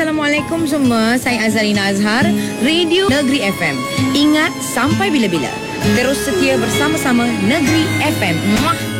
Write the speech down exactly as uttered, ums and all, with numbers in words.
Assalamualaikum semua. Saya Azharina Azhar, Radio Negeri F M. Ingat sampai bila-bila, terus setia bersama-sama Negeri F M. Muah.